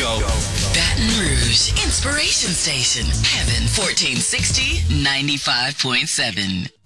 go. Baton Rouge Inspiration Station. Heaven 1460 95.7.